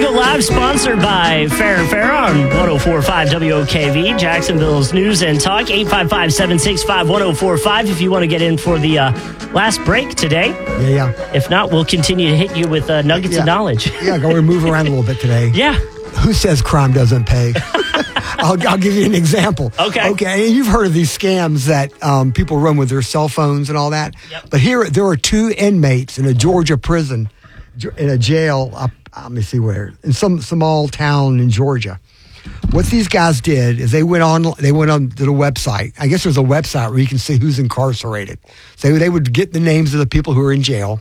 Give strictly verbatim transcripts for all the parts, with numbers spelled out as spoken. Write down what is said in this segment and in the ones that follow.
Bingo Live, sponsored by Fair and Fair on one oh four point five W O K V, Jacksonville's News and Talk, eight five five, seven six five, one oh four five if you want to get in for the uh, last break today. Yeah, yeah. If not, we'll continue to hit you with uh, nuggets yeah. of knowledge. Yeah, go and move around a little bit today. Yeah. Who says crime doesn't pay? I'll, I'll give you an example. Okay. Okay. You've heard of these scams that um, people run with their cell phones and all that. Yep. But here, there are two inmates in a Georgia prison, in a jail up, let me see where, in some small town in Georgia. What these guys did is they went on, they went on to the website. I guess there's a website where you can see who's incarcerated. So they would get the names of the people who are in jail.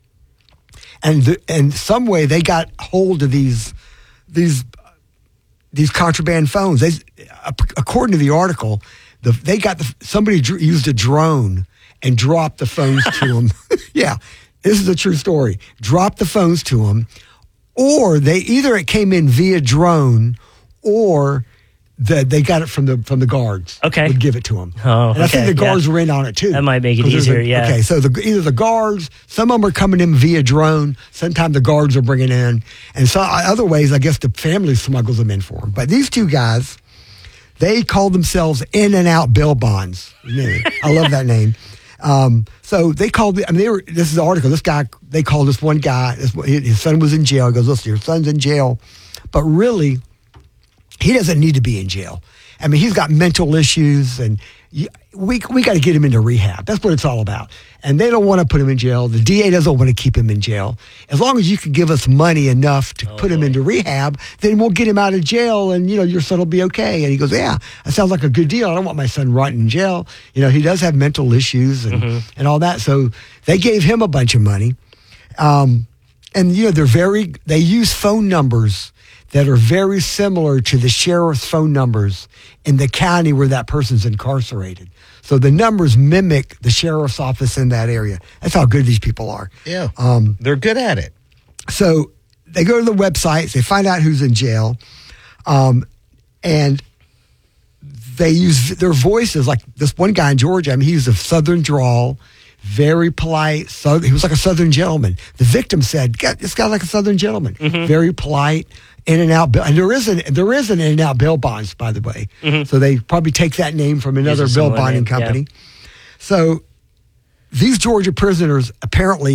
And the, and some way they got hold of these these these contraband phones. They, according to the article, the, they got the, somebody dr- used a drone and dropped the phones to them. Yeah, this is a true story. Dropped the phones to them, or they either it came in via drone, or the, they got it from the from the guards. Okay, would give it to them. Oh, and I okay, think the guards yeah. were in on it too. That might make it easier. A, yeah. Okay, so the, either the guards, some of them are coming in via drone. Sometimes the guards are bringing in, and so other ways, I guess the family smuggles them in for them. But these two guys, they call themselves In and Out Bail Bonds. I love that name. Um, so they called. I mean, they were. This is the article. This guy. They called this one guy. This, his son was in jail. He goes, "Listen, your son's in jail," but really, he doesn't need to be in jail. I mean, he's got mental issues, and we we got to get him into rehab. That's what it's all about. And they don't want to put him in jail. The D A doesn't want to keep him in jail. As long as you can give us money enough to oh, put him boy. into rehab, then we'll get him out of jail, and you know your son will be okay. And he goes, "Yeah, that sounds like a good deal. I don't want my son rotting in jail. You know, he does have mental issues and mm-hmm. and all that." So they gave him a bunch of money, um, and you know they're very. They use phone numbers that are very similar to the sheriff's phone numbers in the county where that person's incarcerated. So the numbers mimic the sheriff's office in that area. That's how good these people are. Yeah, um, they're good at it. So they go to the websites, they find out who's in jail, um, and they use their voices. Like this one guy in Georgia, I mean, he used a southern drawl, very polite. So he was like a southern gentleman. The victim said, "This guy's like a southern gentleman, mm-hmm. very polite." In and Out, and there is an there is an In and Out Bail Bonds, by the way. Mm-hmm. So they probably take that name from another bail bonding name, company. Yeah. So these Georgia prisoners apparently